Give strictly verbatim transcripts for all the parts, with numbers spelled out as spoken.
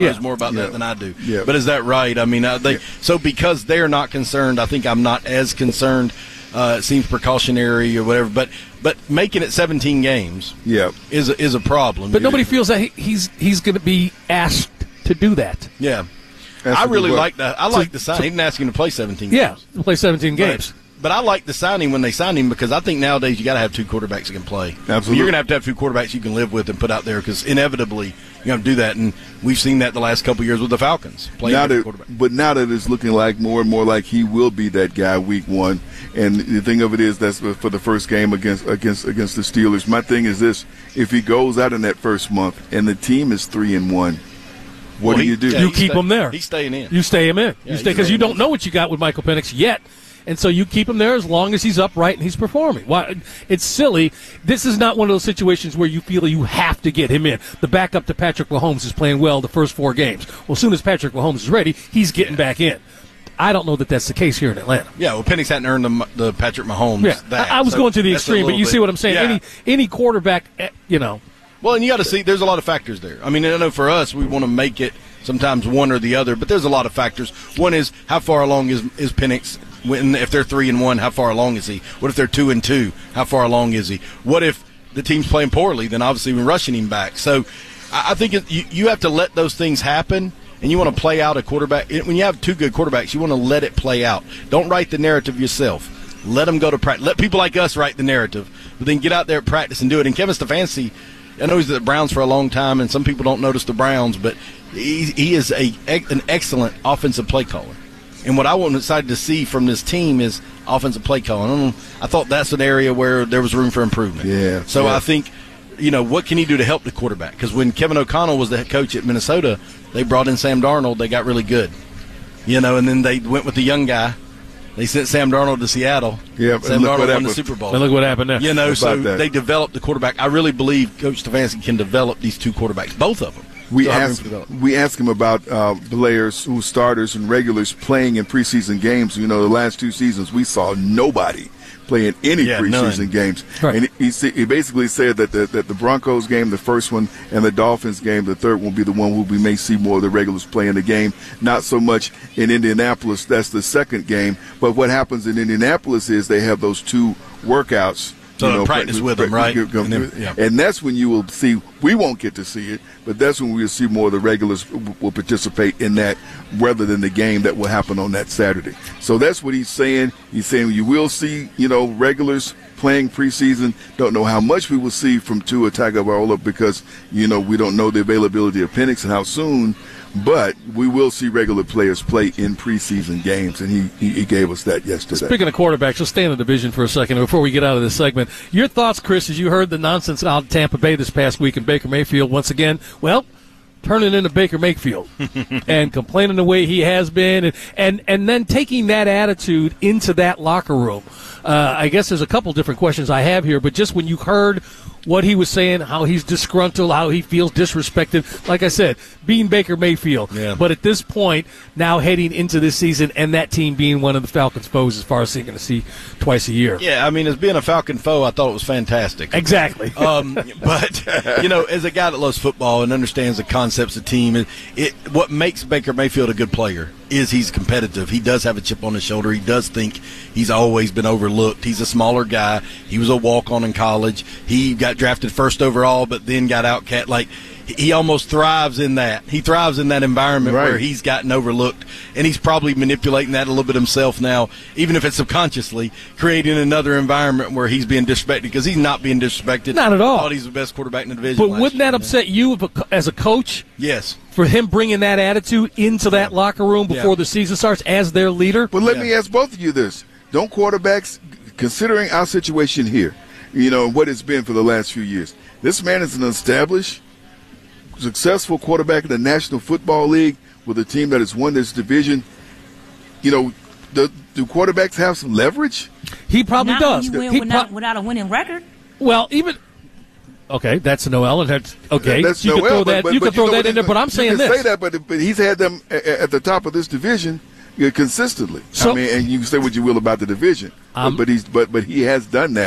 knows more about yeah. that than I do. Yeah. But is that right? I mean, uh, they yeah. so because they're not concerned, I think I'm not as concerned. Uh, it seems precautionary or whatever, but but making it seventeen games, yeah. is a, is a problem. But nobody feels that he, he's he's going to be asked to do that. Yeah, That's I really what- like that. I So- like the sign. so- He didn't ask him to play seventeen. Yeah, games. to play seventeen games. But, but I like the signing when they signed him because I think nowadays you got to have two quarterbacks that can play. Absolutely. You're going to have to have two quarterbacks you can live with and put out there because inevitably you're going to do that. And we've seen that the last couple of years with the Falcons. Playing Now different that, quarterbacks. but now that it's looking like more and more like he will be that guy week one. And the thing of it is, that's for the first game against against against the Steelers. My thing is this: if he goes out in that first month and the team is three and one, what Well, do he- you do? yeah, You he's keep stay- him there. He's staying in. You stay him in. Yeah, you stay he's because you staying don't in. know what you got with Michael Penix yet, and so you keep him there as long as he's upright and he's performing. Why? It's silly. This is not one of those situations where you feel you have to get him in. The backup to Patrick Mahomes is playing well the first four games. Well, as soon as Patrick Mahomes is ready, he's getting back in. I don't know that that's the case here in Atlanta. Yeah, well, Penix hadn't earned the, the Patrick Mahomes. Yeah, that, I, I was so going to the that's a extreme, but little you bit- see what I'm saying. Yeah. Any any quarterback, eh, you know. Well, and you got to see, there's a lot of factors there. I mean, I know for us, we want to make it sometimes one or the other, but there's a lot of factors. One is how far along is is Penix? When if they're three and one, how far along is he? What if they're two and two? How far along is he? What if the team's playing poorly? Then obviously we're rushing him back. So I, I think it, you you have to let those things happen. And you want to play out a quarterback. When you have two good quarterbacks, you want to let it play out. Don't write the narrative yourself. Let them go to practice. Let people like us write the narrative, but then get out there at practice and do it. And Kevin Stefanski, I know he's at the Browns for a long time, and some people don't notice the Browns, but he, he is a an excellent offensive play caller. And what I was excited to see from this team is offensive play calling. I, don't know, I thought that's an area where there was room for improvement. Yeah. So yeah. I think, you know, what can he do to help the quarterback? Because when Kevin O'Connell was the head coach at Minnesota, they brought in Sam Darnold. They got really good, you know, and then they went with the young guy. They sent Sam Darnold to Seattle. Yeah, and Sam look Darnold what won the happened. Super Bowl. And look what happened there. You know, How so about that? they developed the quarterback. I really believe Coach Stefanski can develop these two quarterbacks, both of them. We So I have room asked for development. we asked him about uh, players who starters and regulars playing in preseason games. You know, the last two seasons we saw nobody playing any Yeah, preseason none. games, Right. and he, he he basically said that the that the Broncos game, the first one, and the Dolphins game, the third one, will be the one where we may see more of the regulars playing the game. Not so much in Indianapolis. That's the second game. But what happens in Indianapolis is they have those two workouts. So you know, practice pra- with them, pra- right? and then- And then- yeah. and that's when you will see, we won't get to see it, but that's when we'll see more of the regulars w- will participate in that rather than the game that will happen on that Saturday. So that's what he's saying. He's saying you will see, you know, regulars playing preseason. Don't know how much we will see from Tua Tagovailoa because, you know, we don't know the availability of Penix and how soon, but we will see regular players play in preseason games, and he, he, he gave us that yesterday. Speaking of quarterbacks, let's stay in the division for a second before we get out of this segment. Your thoughts, Chris, as you heard the nonsense out of Tampa Bay this past week and Baker Mayfield once again, well, turning into Baker Mayfield and complaining the way he has been and, and, and then taking that attitude into that locker room. Uh, I guess there's a couple different questions I have here, but just when you heard what he was saying, how he's disgruntled, how he feels disrespected, like I said, being Baker Mayfield. Yeah. But at this point, now heading into this season and that team being one of the Falcons' foes as far as they're going to see twice a year. Yeah, I mean, as being a Falcon foe, I thought it was fantastic. Exactly. Um, but, you know, as a guy that loves football and understands the concepts of team, it, it what makes Baker Mayfield a good player is he's competitive. He does have a chip on his shoulder. He does think he's always been overlooked. He's a smaller guy. He was a walk-on in college. He got drafted first overall, but then got outcast. Like, he almost thrives in that. He thrives in that environment Right. where he's gotten overlooked, and he's probably manipulating that a little bit himself now, even if it's subconsciously, creating another environment where he's being disrespected because he's not being disrespected. Not at all. I thought he's the best quarterback in the division. But last wouldn't year. that upset you if a co- as a coach Yes. for him bringing that attitude into that locker room before Yeah. the season starts as their leader? But let Yeah. me ask both of you this. Don't quarterbacks, considering our situation here, you know, what it's been for the last few years, this man is an established, successful quarterback in the National Football League with a team that has won this division. You know, do, do quarterbacks have some leverage? He probably Not does. when you win He without, pro- without a winning record. well, even okay, that's Noel, and that's okay. That's you Noel, can throw but- that. but- you but can throw know that what in there. he- But I'm you saying can this. say that, but, but he's had them a- a- at the top of this division uh, consistently. So- I mean, and you can say what you will about the division, Um, but, but he's but but he has done that,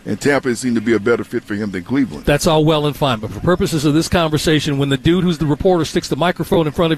and Tampa seemed to be a better fit for him than Cleveland. That's all well and fine, but for purposes of this conversation, when the dude who's the reporter sticks the microphone in front of